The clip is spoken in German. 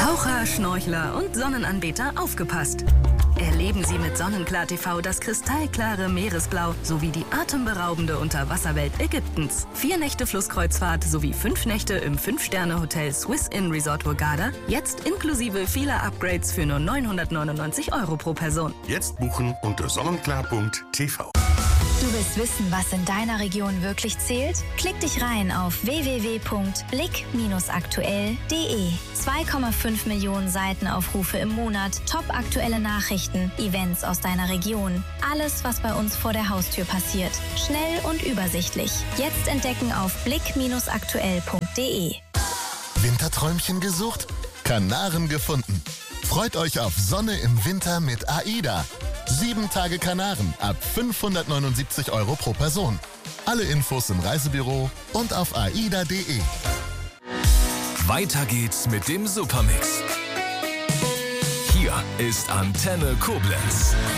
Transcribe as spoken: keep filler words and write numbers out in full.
Taucher, Schnorchler und Sonnenanbeter aufgepasst! Erleben Sie mit Sonnenklar T V das kristallklare Meeresblau sowie die atemberaubende Unterwasserwelt Ägyptens. Vier Nächte Flusskreuzfahrt sowie fünf Nächte im Fünf-Sterne-Hotel Swiss Inn Resort Hurghada. Jetzt inklusive vieler Upgrades für nur neunhundertneunundneunzig Euro pro Person. Jetzt buchen unter sonnenklar punkt t v. Du willst wissen, was in deiner Region wirklich zählt? Klick dich rein auf w w w punkt blick aktuell punkt de. zwei Komma fünf Millionen Seitenaufrufe im Monat, top-aktuelle Nachrichten, Events aus deiner Region. Alles, was bei uns vor der Haustür passiert. Schnell und übersichtlich. Jetzt entdecken auf blick aktuell punkt de. Winterträumchen gesucht? Kanaren gefunden. Freut euch auf Sonne im Winter mit AIDA. Sieben Tage Kanaren ab fünfhundertneunundsiebzig Euro pro Person. Alle Infos im Reisebüro und auf aida punkt de. Weiter geht's mit dem Supermix. Hier ist Antenne Koblenz.